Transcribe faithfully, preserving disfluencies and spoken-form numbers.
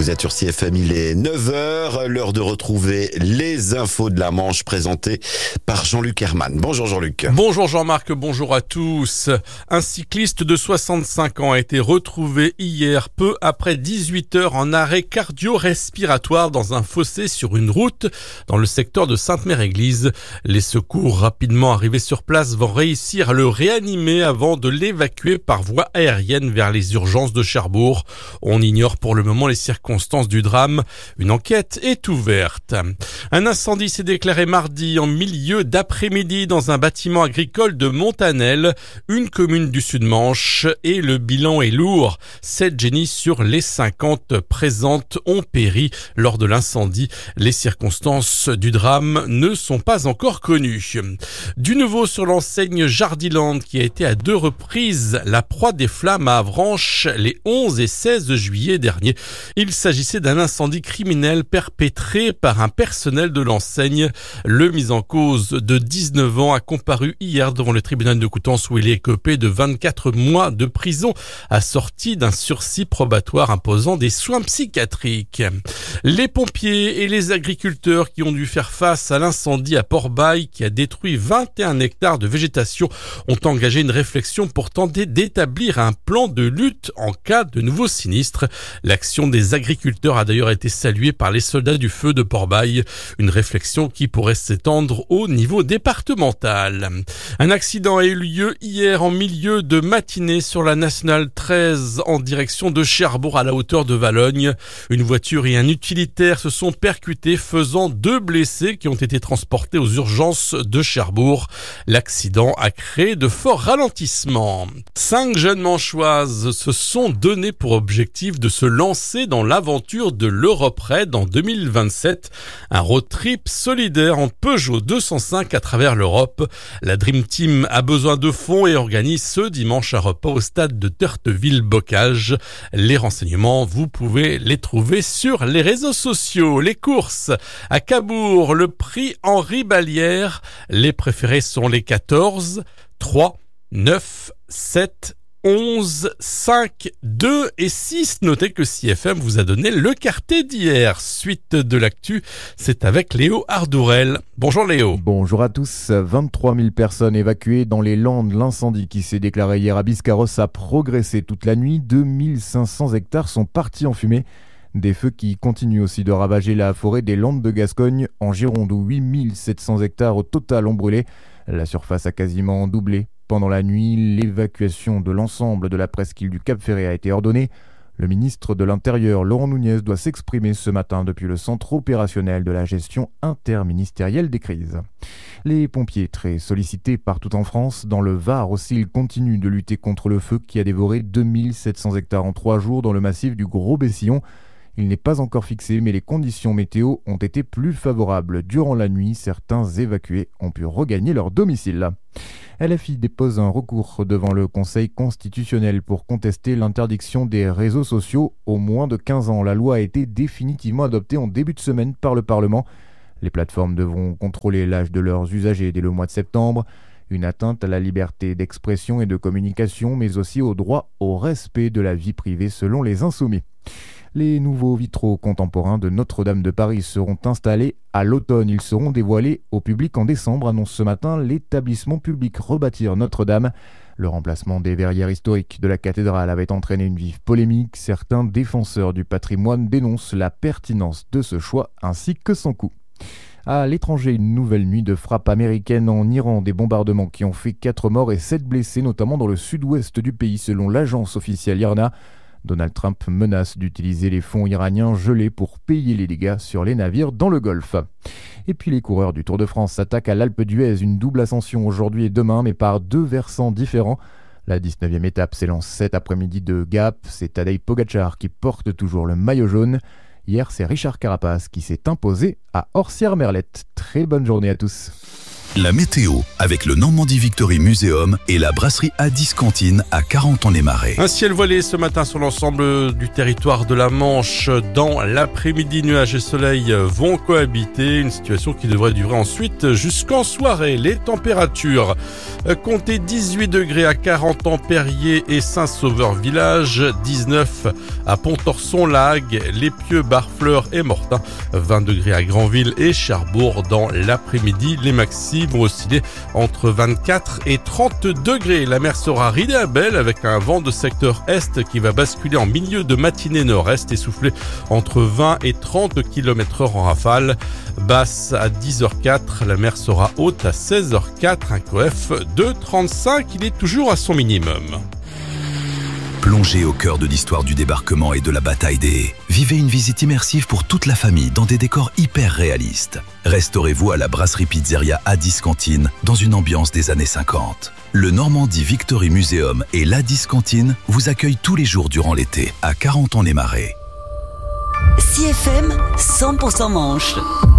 Vous êtes sur C F M, il est neuf heures, l'heure de retrouver les infos de la Manche présentées par Jean-Luc Herman. Bonjour Jean-Luc. Bonjour Jean-Marc, bonjour à tous. Un cycliste de soixante-cinq ans a été retrouvé hier peu après dix-huit heures en arrêt cardio-respiratoire dans un fossé sur une route dans le secteur de Sainte-Mère-Église. Les secours rapidement arrivés sur place vont réussir à le réanimer avant de l'évacuer par voie aérienne vers les urgences de Cherbourg. On ignore pour le moment les circonstances du drame. Une enquête est ouverte. Un incendie s'est déclaré mardi en milieu d'après-midi dans un bâtiment agricole de Montanel, une commune du Sud-Manche, et le bilan est lourd. Sept génies sur les cinquante présentes ont péri lors de l'incendie. Les circonstances du drame ne sont pas encore connues. Du nouveau sur l'enseigne Jardiland qui a été à deux reprises la proie des flammes à Avranches les onze et seize juillet dernier. Il s'agissait d'un incendie criminel perpétré par un personnel de l'enseigne. Le mis en cause de dix-neuf ans a comparu hier devant le tribunal de Coutances où il est écopé de vingt-quatre mois de prison assorti d'un sursis probatoire imposant des soins psychiatriques. Les pompiers et les agriculteurs qui ont dû faire face à l'incendie à Port-Bail qui a détruit vingt et un hectares de végétation ont engagé une réflexion pour tenter d'établir un plan de lutte en cas de nouveau sinistre. L'action des agriculteurs a d'ailleurs été saluée par les soldats du feu de Port-Bail, une réflexion qui pourrait s'étendre au niveau départemental. Un accident a eu lieu hier en milieu de matinée sur la nationale treize en direction de Cherbourg à la hauteur de Valognes. Une voiture et un utilitaire se sont percutés faisant deux blessés qui ont été transportés aux urgences de Cherbourg. L'accident a créé de forts ralentissements. Cinq jeunes manchoises se sont donné pour objectif de se lancer dans l'aventure de l'Europe-Raid en deux mille vingt-sept, un road trip solidaire en Peugeot deux cent cinq à travers l'Europe. La Dream Team a besoin de fonds et organise ce dimanche un repas au stade de Turteville-Bocage. Les renseignements, vous pouvez les trouver sur les réseaux sociaux. Les courses à Cabourg, le prix Henri Ballière. Les préférés sont les quatorze, trois, neuf, sept, onze, cinq, deux et six. Notez que C F M vous a donné le quartet d'hier. Suite de l'actu, c'est avec Léo Ardourel. Bonjour Léo. Bonjour à tous. vingt-trois mille personnes évacuées dans les Landes. L'incendie qui s'est déclaré hier à Biscarrosse a progressé toute la nuit. deux mille cinq cents hectares sont partis en fumée. Des feux qui continuent aussi de ravager la forêt des Landes de Gascogne. En Gironde, où huit mille sept cents hectares au total ont brûlé. La surface a quasiment doublé. Pendant la nuit, l'évacuation de l'ensemble de la presqu'île du Cap-Ferret a été ordonnée. Le ministre de l'Intérieur, Laurent Nunez, doit s'exprimer ce matin depuis le centre opérationnel de la gestion interministérielle des crises. Les pompiers, très sollicités partout en France, dans le Var aussi, ils continuent de lutter contre le feu qui a dévoré deux mille sept cents hectares en trois jours dans le massif du Gros-Bessillon. Il n'est pas encore fixé, mais les conditions météo ont été plus favorables. Durant la nuit, certains évacués ont pu regagner leur domicile. L F I dépose un recours devant le Conseil constitutionnel pour contester l'interdiction des réseaux sociaux aux moins de quinze ans. La loi a été définitivement adoptée en début de semaine par le Parlement. Les plateformes devront contrôler l'âge de leurs usagers dès le mois de septembre. Une atteinte à la liberté d'expression et de communication, mais aussi au droit au respect de la vie privée selon les insoumis. Les nouveaux vitraux contemporains de Notre-Dame de Paris seront installés à l'automne. Ils seront dévoilés au public en décembre, annonce ce matin l'établissement public Rebâtir Notre-Dame. Le remplacement des verrières historiques de la cathédrale avait entraîné une vive polémique. Certains défenseurs du patrimoine dénoncent la pertinence de ce choix ainsi que son coût. À l'étranger, une nouvelle nuit de frappe américaine en Iran. Des bombardements qui ont fait quatre morts et sept blessés, notamment dans le sud-ouest du pays, selon l'agence officielle I R N A. Donald Trump menace d'utiliser les fonds iraniens gelés pour payer les dégâts sur les navires dans le Golfe. Et puis les coureurs du Tour de France s'attaquent à l'Alpe d'Huez, une double ascension aujourd'hui et demain, mais par deux versants différents. La dix-neuvième étape s'élance cet après-midi de Gap. C'est Tadej Pogačar qui porte toujours le maillot jaune. Hier, c'est Richard Carapaz qui s'est imposé à Orsières-Merlette. Très bonne journée à tous. La météo, avec le Normandie Victory Museum et la brasserie Addis Cantine à Carentan-les-Marais. Un ciel voilé ce matin sur l'ensemble du territoire de la Manche. Dans l'après-midi, nuages et soleil vont cohabiter. Une situation qui devrait durer ensuite jusqu'en soirée. Les températures, comptez dix-huit degrés à Carentan-Périer et Saint-Sauveur-Village, dix-neuf à Pontorson-Lague, Les Pieux, Barfleur et Mortain, vingt degrés à Granville et Cherbourg. Dans l'après-midi, les maxis vont osciller entre vingt-quatre et trente degrés. La mer sera ridée à belle avec un vent de secteur est qui va basculer en milieu de matinée nord-est et souffler entre vingt et trente kilomètres heure en rafale. Basse à dix heures quatre, la mer sera haute à seize heures quatre, un C O F de trente-cinq, il est toujours à son minimum. Plongez au cœur de l'histoire du débarquement et de la bataille des haies. Vivez une visite immersive pour toute la famille dans des décors hyper réalistes. Restaurez-vous à la brasserie pizzeria Addis Cantine dans une ambiance des années cinquante. Le Normandie Victory Museum et l'Addis Cantine vous accueillent tous les jours durant l'été à Carentan-les-Marais. C F M cent pour cent Manche.